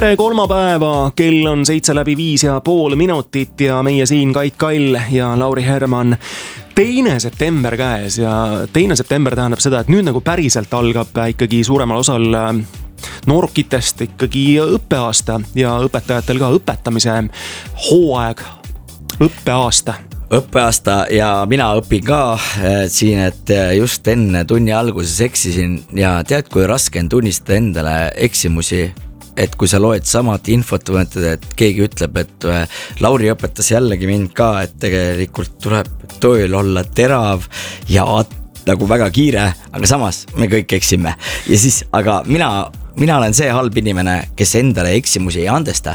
tere kolmapäeva, kell on 7:05 ja meie siin Kait Kall ja Lauri Herman. 2. september käes ja 2. september tähendab seda, et nüüd nagu päriselt algab ikkagi suuremal osal noorukitest ikkagi õppeaasta ja õpetajatel ka õpetamise hooaeg, õppeaasta ja mina õpin ka siin, et just enne tunni alguses eksisin ja tead, kui raske on tunnistada endale eksimusi, et kui sa loed samat infot, et keegi ütleb, et Lauri õpetas jällegi mind ka, et tegelikult tuleb tööl olla terav ja nagu väga kiire, aga samas me kõik eksime ja siis, aga mina olen see halb inimene, kes endale eksimusi ei andesta.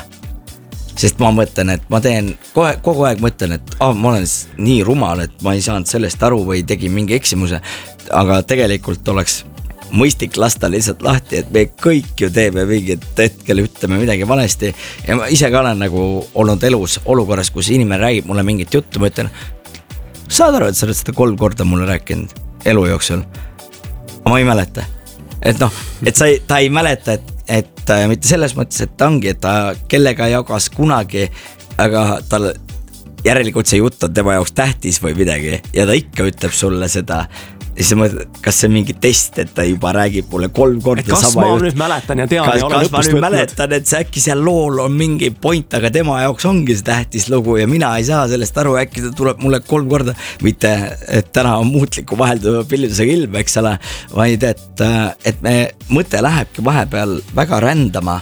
Sest ma mõtlen, et ma teen kogu aeg mõtlen, et ma olen nii rumal, et ma ei saanud sellest aru või tegin mingi eksimuse, aga tegelikult oleks mõistlik lasta lihtsalt lahti, et me kõik ju teeme mingit hetkel, ütleme midagi valesti ja ma ise ka olen nagu olnud elus olukorras, kus inimene räägib mulle mingit juttu, ma ütlen, saad aru, et sa oled seda 3 korda mulle rääkinud elu jooksul, aga ma ei mäleta, et noh, et ta ei mäleta, et mitte selles mõttes, et ta ongi, et ta kellega jagas kunagi, aga tal järelikult see jutt on tema jaoks tähtis või midagi ja ta ikka ütleb sulle seda. Ja siis mõtled, kas see on mingi test, et ta juba räägib mulle 3 korda kas sama ma nüüd mäletan ja tean ja olen lõpust võtnud. Kas ma nüüd mäletan, et see äkki seal lool on mingi point, aga tema jaoks ongi see tähtis lugu ja mina ei saa sellest aru, äkki ta tuleb mulle 3 korda, mitte et täna on muutliku vahelduva pildusega ilm, eks ole, vaid et me mõte lähebki vahepeal väga rändama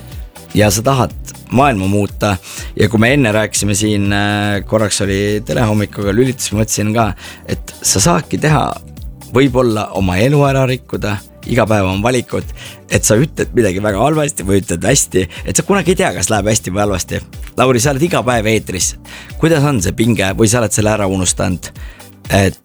ja sa tahad maailma muuta ja kui me enne rääkisime siin, korraks oli telehommikuga lülitus, mõtlesin ka, et sa saadki teha võib-olla oma elu ära rikkuda, iga päev on valikud, et sa ütled midagi väga halvasti või ütled hästi, et sa kunagi ei tea, kas läheb hästi või halvasti. Lauri, sa oled iga päev eetris. Kuidas on see pinge või sa oled selle ära unustanud, et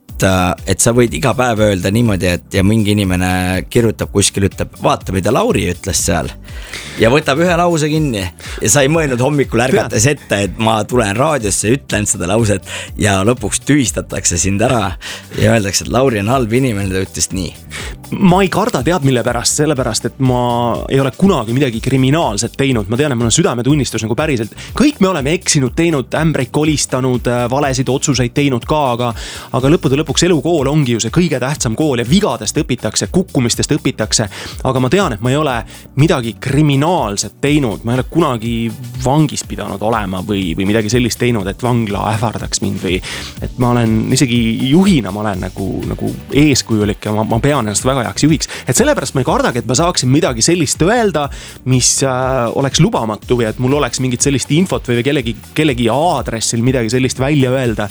sa võid iga päev öelda niimoodi, et ja mingi inimene kirjutab kuskil, ütleb, vaata, mida Lauri ütles seal ja võtab ühe lause kinni ja sa ei mõelnud hommikul ärgates ette, et ma tulen raadiosse, ütlen seda lauset ja lõpuks tühistatakse sind ära ja öeldakse, et Lauri on halb inimene, ta ütles nii. Ma ei karda tead mille pärast, sellepärast, et ma ei ole kunagi midagi kriminaalset teinud. Ma tean, et mul on südametunnistus nagu päriselt. Kõik me oleme eksinud, teinud ämbreid kolistanud, valesid otsuseid teinud ka, aga lõppude lõpuks elukool ongi ju see kõige tähtsam kool ja vigadest õpitakse, kukkumistest õpitakse. Aga ma tean, et ma ei ole midagi kriminaalset teinud. Ma ei ole kunagi vangis pidanud olema või midagi sellist teinud, et vangla ähvardaks mind või et ma olen isegi juhina, ma olen nagu eeskujulik ja ma pean ennast väga heaks juhiks. Et sellepärast ma ei kardagi, et ma saaksin midagi sellist öelda, mis oleks lubamatu või et mul oleks mingit sellist infot või kellegi aadressil midagi sellist välja öelda.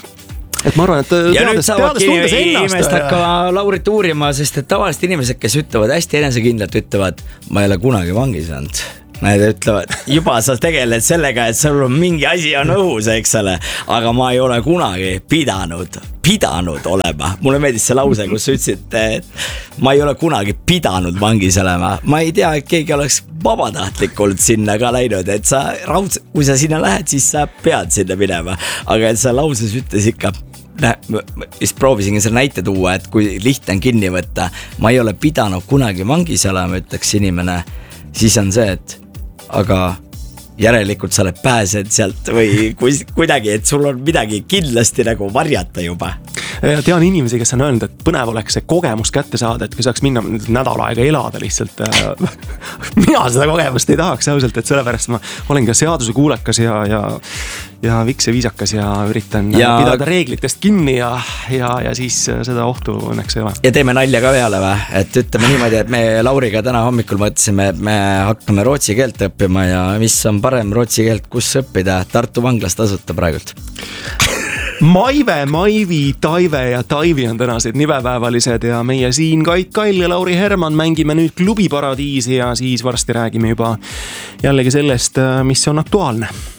Et ma arvan, et ja nüüd saavadki inimest hakkama Laurit uurima, sest et tavaliselt inimesed, kes ütlevad hästi enesekindlalt, ütlevad, ma ei ole kunagi vangis olnud. Nad ütlevad, juba sa tegeled sellega, et sul on mingi asi on õhus, eks ole, aga ma ei ole kunagi pidanud olema. Mulle meeldis see lause, kus sa ütlesid, et ma ei ole kunagi pidanud vangis olema. Ma ei tea, et keegi oleks vabatahtlikult sinna ka läinud, et kui sa sinna lähed, siis sa pead sinna minema. Aga et sa lauses ütles ikka, siis proovisin selle näite tuua, et kui lihtne on kinni võtta, ma ei ole pidanud kunagi vangis olema, ütleks inimene, siis on see, et aga järelikult sa oled pääsed sealt või kuidagi, et sul on midagi kindlasti nagu varjata juba. Ja tean inimesi, kes on öelnud, et põnev oleks see kogemus kätte saada, et kui saaks minna nädal aega elada lihtsalt. Mina seda kogemust ei tahaks ausalt, et sellepärast ma olen ka seaduse kuulekas ja viks ja viisakas ja üritan pidada reeglitest kinni ja siis seda ohtu õnneks ei ole. Ja teeme nalja ka peale või? Et ütleme niimoodi, et me Lauriga täna hommikul mõtlesime, et me hakkame rootsi keelt õppima ja mis on parem rootsi keelt, kus õppida? Tartu vanglas tasuta praegult. Maive, Maivi, Taive ja Taivi on tänased nimepäevalised ja meie siin Kait Kall ja Lauri Herman mängime nüüd klubiparadiisi ja siis varsti räägime juba jällegi sellest, mis on aktuaalne.